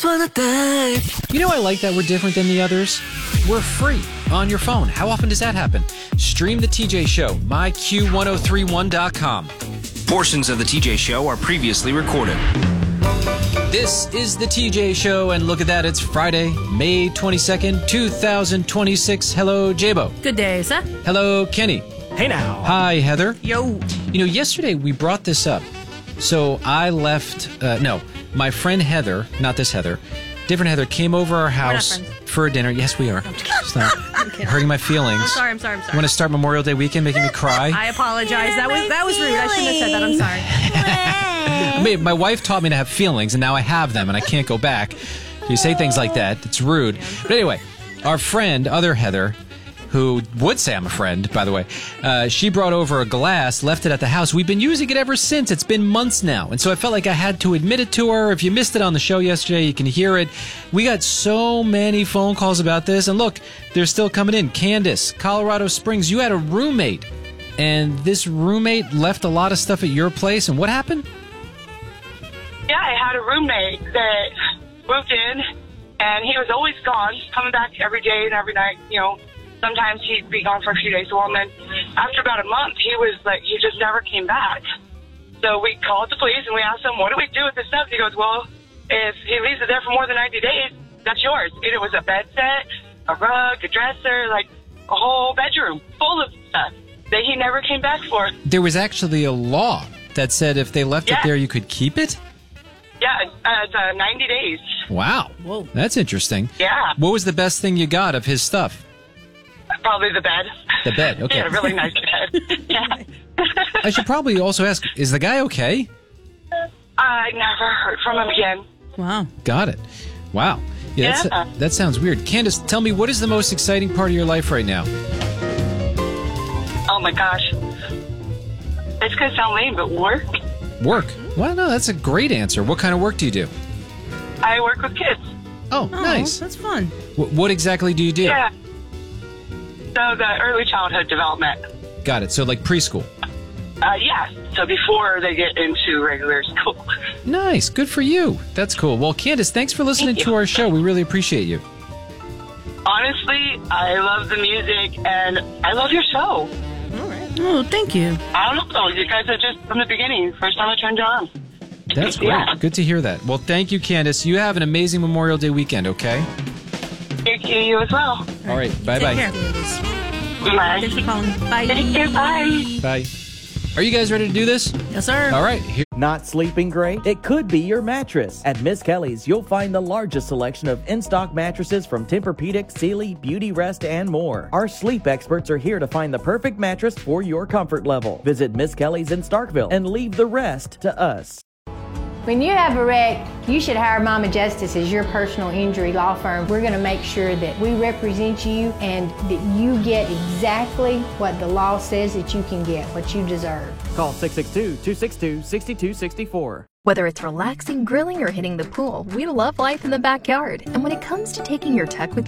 wanna dive. You know, I like that we're different than the others. We're free on your phone. How often does that happen? Stream the TJ Show, myQ1031.com. Portions of the TJ Show are previously recorded. This is the TJ Show, and look at that, it's Friday, May 22nd, 2026. Hello, Jabo. Good day, sir. Hello, Kenny. Hey now. Hi, Heather. Yo. You know, yesterday we brought this up. So I left, my friend Heather, not this Heather, different Heather, came over our house for a dinner. Yes, we are. Stop. Hurting my feelings. I'm sorry. You want to start Memorial Day weekend making me cry? I apologize. That was rude. I shouldn't have said that. I'm sorry. I mean, my wife taught me to have feelings, and now I have them, and I can't go back. You say things like that, it's rude. But anyway, our friend, other Heather, who would say I'm a friend, by the way, she brought over a glass, left it at the house. We've been using it ever since. It's been months now. And so I felt like I had to admit it to her. If you missed it on the show yesterday, you can hear it. We got so many phone calls about this. And look, they're still coming in. Candace, Colorado Springs, you had a roommate. And this roommate left a lot of stuff at your place. And what happened? Yeah, I had a roommate that moved in, and he was always gone, coming back every day and every night, you know. Sometimes he'd be gone for a few days. Well, and then after about a month, he just never came back. So we called the police and we asked him, what do we do with this stuff? He goes, well, if he leaves it there for more than 90 days, that's yours. And it was a bed set, a rug, a dresser, like a whole bedroom full of stuff that he never came back for. There was actually a law that said if they left it there, you could keep it? Yeah, it's 90 days. Wow. Whoa. That's interesting. Yeah. What was the best thing you got of his stuff? Probably the bed. The bed, okay. Yeah, a really nice bed. Yeah. I should probably also ask, is the guy okay? I never heard from him again. Wow. Got it. Wow. Yeah. That sounds weird. Candace, tell me, what is the most exciting part of your life right now? Oh, my gosh. It's going to sound lame, but work. Work? Well, no, that's a great answer. What kind of work do you do? I work with kids. Oh, nice. That's fun. What exactly do you do? Yeah. So the early childhood development. Got it. So like preschool? Yeah. So before they get into regular school. Nice. Good for you. That's cool. Well, Candace, thanks for listening to our show. We really appreciate you. Honestly, I love the music, and I love your show. All right. Oh, thank you. I don't know. You guys are just from the beginning. First time I turned you on. That's great. Yeah. Good to hear that. Well, thank you, Candace. You have an amazing Memorial Day weekend, okay? Thank you as well. All right. Bye-bye. Take care. Bye. Thanks for calling. Bye. Thank you. Bye. Bye. Are you guys ready to do this? Yes, sir. All right. Not sleeping great? It could be your mattress. At Miss Kelly's, you'll find the largest selection of in-stock mattresses from Tempur-Pedic, Sealy, Beauty Rest, and more. Our sleep experts are here to find the perfect mattress for your comfort level. Visit Miss Kelly's in Starkville and leave the rest to us. When you have a wreck, you should hire Mama Justice as your personal injury law firm. We're going to make sure that we represent you and that you get exactly what the law says that you can get, what you deserve. Call 662-262-6264. Whether it's relaxing, grilling, or hitting the pool, we love life in the backyard. And when it comes to taking your tech with